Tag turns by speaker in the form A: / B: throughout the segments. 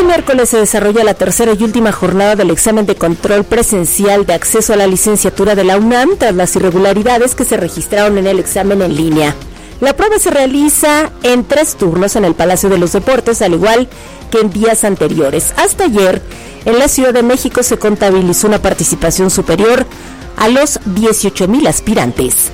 A: miércoles se desarrolla la tercera y última jornada del examen de control presencial de acceso a la licenciatura de la UNAM tras las irregularidades que se registraron en el examen en línea. La prueba se realiza en 3 turnos en el Palacio de los Deportes, al igual que en días anteriores. Hasta ayer, en la Ciudad de México se contabilizó una participación superior a los 18,000 aspirantes.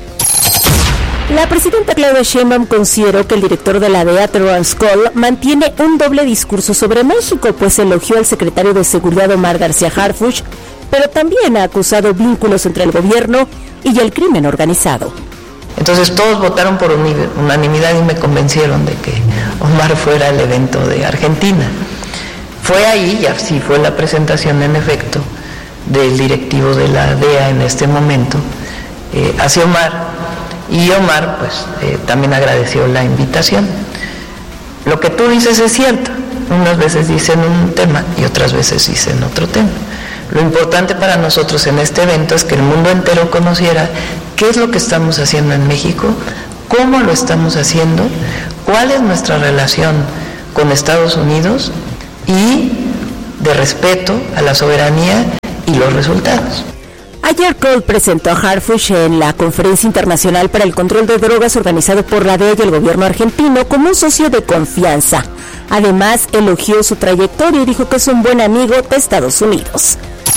A: La presidenta Claudia Sheinbaum consideró que el director de la DEA, Terrence Cole, mantiene un doble discurso sobre México, pues elogió al secretario de Seguridad Omar García Harfuch, pero también ha acusado vínculos entre el gobierno y el crimen organizado.
B: Entonces todos votaron por unanimidad y me convencieron de que Omar fuera el evento de Argentina. Fue ahí, y así fue la presentación en efecto, del directivo de la DEA en este momento, hacia Omar. Y Omar, pues, también agradeció la invitación. Lo que tú dices es cierto. Unas veces dicen un tema y otras veces dicen otro tema. Lo importante para nosotros en este evento es que el mundo entero conociera qué es lo que estamos haciendo en México, cómo lo estamos haciendo, cuál es nuestra relación con Estados Unidos y de respeto a la soberanía y los resultados.
A: Ayer Cole presentó a Harfuch en la Conferencia Internacional para el Control de Drogas organizado por la DEA y el gobierno argentino como un socio de confianza. Además, elogió su trayectoria y dijo que es un buen amigo de Estados Unidos.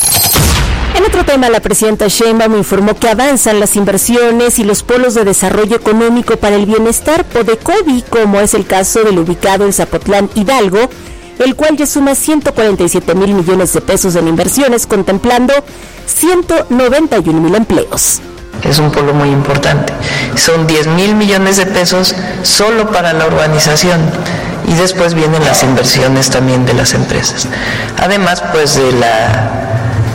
A: En otro tema, la presidenta Sheinbaum informó que avanzan las inversiones y los polos de desarrollo económico para el bienestar PODECOBI, como es el caso del ubicado en Zapotlán, Hidalgo, el cual ya suma 147,000 millones de pesos en inversiones, contemplando 191,000 empleos.
B: Es un polo muy importante. Son 10,000 millones de pesos solo para la urbanización y después vienen las inversiones también de las empresas. Además, pues de la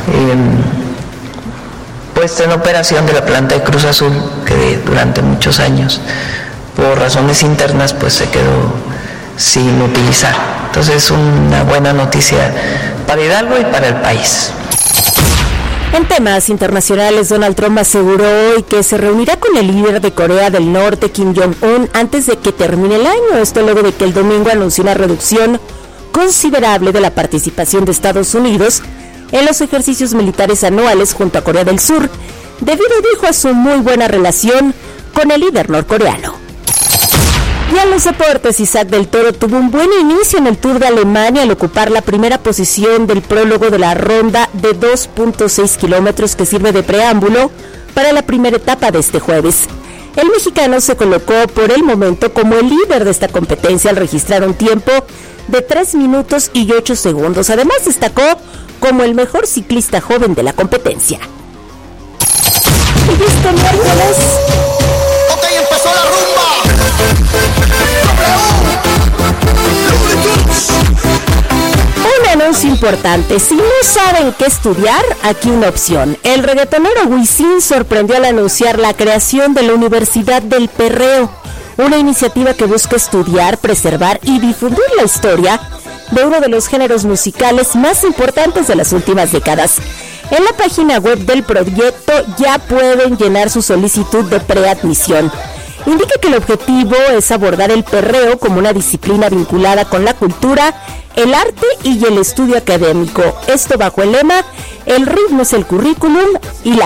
B: puesta en operación de la planta de Cruz Azul, que durante muchos años, por razones internas, pues se quedó sin utilizar. Entonces es una buena noticia para Hidalgo y para el país.
A: En temas internacionales, Donald Trump aseguró hoy que se reunirá con el líder de Corea del Norte, Kim Jong-un, antes de que termine el año. Esto luego de que el domingo anunció una reducción considerable de la participación de Estados Unidos en los ejercicios militares anuales junto a Corea del Sur, debido, dijo, a su muy buena relación con el líder norcoreano. Y en los deportes, Isaac del Toro tuvo un buen inicio en el Tour de Alemania al ocupar la primera posición del prólogo de la ronda de 2.6 kilómetros que sirve de preámbulo para la primera etapa de este jueves. El mexicano se colocó por el momento como el líder de esta competencia al registrar un tiempo de 3 minutos y 8 segundos. Además, destacó como el mejor ciclista joven de la competencia. Y este miércoles...
C: Ok, empezó la rumba.
A: Un anuncio importante: si no saben qué estudiar, aquí una opción. El reggaetonero Wisin sorprendió al anunciar la creación de la Universidad del Perreo, una iniciativa que busca estudiar, preservar y difundir la historia de uno de los géneros musicales más importantes de las últimas décadas. En la página web del proyecto ya pueden llenar su solicitud de preadmisión. Indica que el objetivo es abordar el perreo como una disciplina vinculada con la cultura, el arte y el estudio académico. Esto bajo el lema: el ritmo es el currículum y la